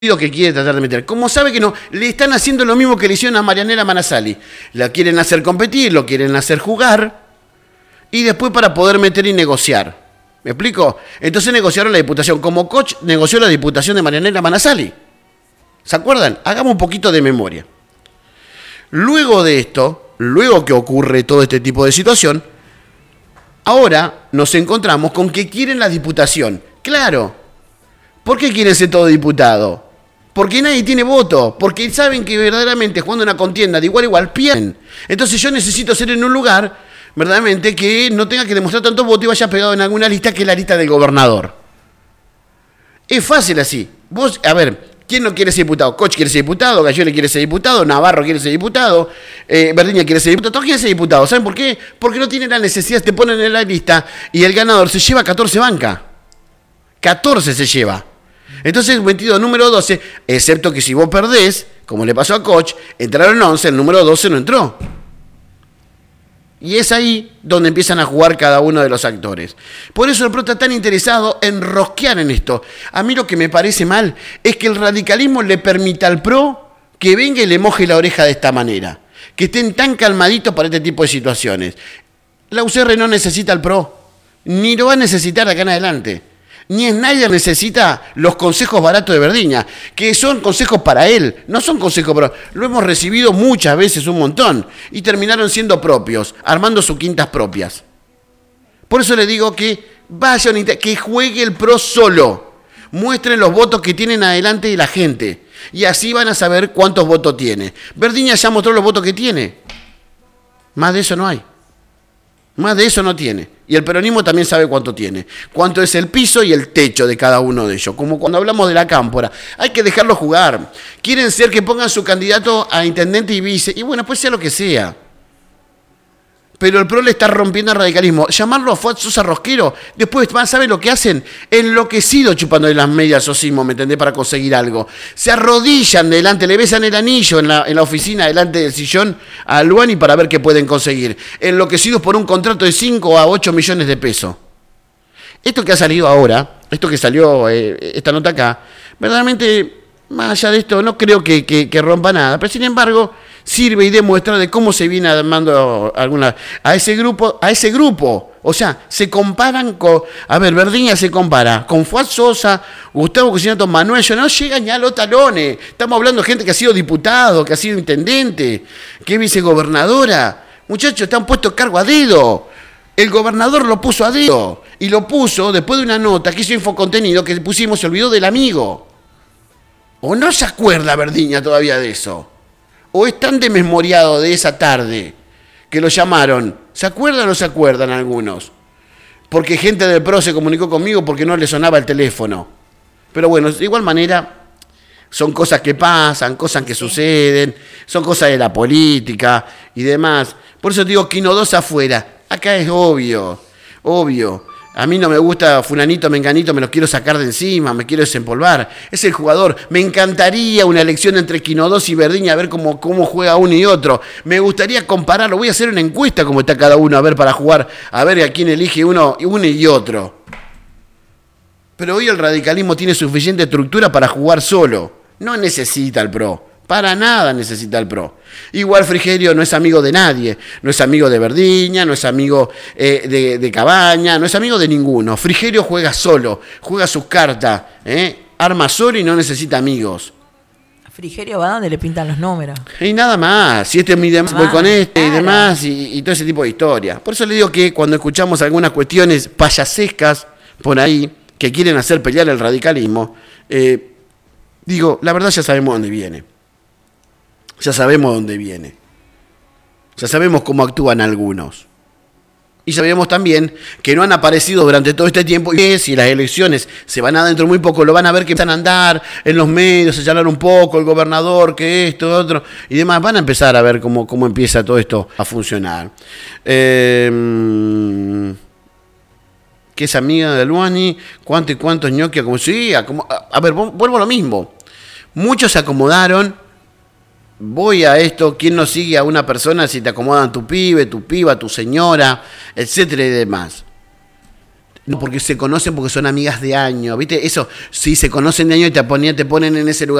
que quiere tratar de meter. Como sabe que no, le están haciendo lo mismo que le hicieron a Marianela Manassali. La quieren hacer competir, lo quieren hacer jugar, y después para poder meter y negociar. ¿Me explico? Entonces negociaron la diputación. Como Koch negoció la diputación de Marianela Manassali. ¿Se acuerdan? Hagamos un poquito de memoria. Luego de esto, luego que ocurre todo este tipo de situación, ahora nos encontramos con que quieren la diputación. Claro. ¿Por qué quieren ser todo diputado? Porque nadie tiene voto. Porque saben que verdaderamente jugando una contienda de igual a igual pierden. Entonces yo necesito ser en un lugar verdaderamente que no tenga que demostrar tanto voto y vaya pegado en alguna lista que es la lista del gobernador. Es fácil así. Vos, a ver, ¿quién no quiere ser diputado? Koch quiere ser diputado, Gayole quiere ser diputado, Navarro quiere ser diputado, Verdiña quiere ser diputado, todos quieren ser diputados. ¿Saben por qué? Porque no tienen la necesidad, te ponen en la lista y el ganador se lleva 14 bancas. 14 se lleva. Entonces, el metido número 12, excepto que si vos perdés, como le pasó a Koch, entraron 11, el número 12 no entró. Y es ahí donde empiezan a jugar cada uno de los actores. Por eso el PRO está tan interesado en rosquear en esto. A mí lo que me parece mal es que el radicalismo le permita al PRO que venga y le moje la oreja de esta manera. Que estén tan calmaditos para este tipo de situaciones. La UCR no necesita al PRO, ni lo va a necesitar de acá en adelante. Ni Snyder necesita los consejos baratos de Verdiña, que son consejos para él, no son consejos para... Lo hemos recibido muchas veces, un montón, y terminaron siendo propios, armando sus quintas propias. Por eso le digo que vayan, que juegue el PRO solo, muestren los votos que tienen adelante de la gente, y así van a saber cuántos votos tiene. Verdiña ya mostró los votos que tiene, más de eso no hay. Más de eso no tiene. Y el peronismo también sabe cuánto tiene. Cuánto es el piso y el techo de cada uno de ellos. Como cuando hablamos de la cámpora. Hay que dejarlo jugar. Quieren ser que pongan su candidato a intendente y vice. Y bueno, pues sea lo que sea. Pero el PRO le está rompiendo al radicalismo. Llamarlo a Fuad Sosa Rosquero. Después, ¿saben lo que hacen? Enloquecido chupando de las medias Sosimo, ¿me entendés? Para conseguir algo. Se arrodillan delante, le besan el anillo en la oficina, delante del sillón a Luani para ver qué pueden conseguir. Enloquecidos por un contrato de 5 a 8 millones de pesos. Esto que ha salido ahora, esto que salió, esta nota acá, verdaderamente, más allá de esto, no creo que rompa nada. Pero sin embargo, sirve y demuestra de cómo se viene armando a ese grupo. O sea, se comparan con... A ver, Verdiña se compara con Fuad Sosa, Gustavo Cucinato, Manuel. No llegan ya a los talones. Estamos hablando de gente que ha sido diputado, que ha sido intendente, que es vicegobernadora. Muchachos, están puestos cargo a dedo. El gobernador lo puso a dedo. Y lo puso después de una nota que hizo Infocontenido que pusimos, se olvidó del amigo. ¿O no se acuerda Verdiña todavía de eso? ¿O es tan desmemoriado de esa tarde que lo llamaron? ¿Se acuerdan o no se acuerdan algunos? Porque gente del PRO se comunicó conmigo porque no le sonaba el teléfono. Pero bueno, de igual manera, son cosas que pasan, cosas que suceden, son cosas de la política y demás. Por eso digo, Quino 2 afuera. Acá es obvio. A mí no me gusta fulanito, menganito, me los quiero sacar de encima, me quiero desempolvar. Es el jugador. Me encantaría una elección entre Quino 2 y Verdiña, a ver cómo juega uno y otro. Me gustaría compararlo. Voy a hacer una encuesta cómo está cada uno, a ver, para jugar, a ver a quién elige uno y otro. Pero hoy el radicalismo tiene suficiente estructura para jugar solo. No necesita el PRO. Para nada necesita el PRO. Igual Frigerio no es amigo de nadie. No es amigo de Verdiña, no es amigo de Cabaña, no es amigo de ninguno. Frigerio juega solo, juega sus cartas, arma solo y no necesita amigos. Frigerio va donde le pintan los números. Y nada más. Si este es mi demás, voy con este, claro. Y demás, y todo ese tipo de historia. Por eso le digo que cuando escuchamos algunas cuestiones payasescas por ahí, que quieren hacer pelear el radicalismo, digo, la verdad ya sabemos dónde viene. Ya sabemos dónde viene. Ya sabemos cómo actúan algunos. Y sabemos también que no han aparecido durante todo este tiempo. Y si las elecciones se van a dentro muy poco, lo van a ver que empiezan a andar en los medios, a charlar un poco, el gobernador, que esto, otro, y demás. Van a empezar a ver cómo empieza todo esto a funcionar. Que es amiga de Luani, cuánto y cuántos ñoquia, como sí, a ver, vuelvo a lo mismo. Muchos se acomodaron. Voy a esto, ¿quién no sigue a una persona si te acomodan tu pibe, tu piba, tu señora, etcétera y demás? No, porque se conocen porque son amigas de años, ¿viste? Eso, si se conocen de años y te ponen en ese lugar.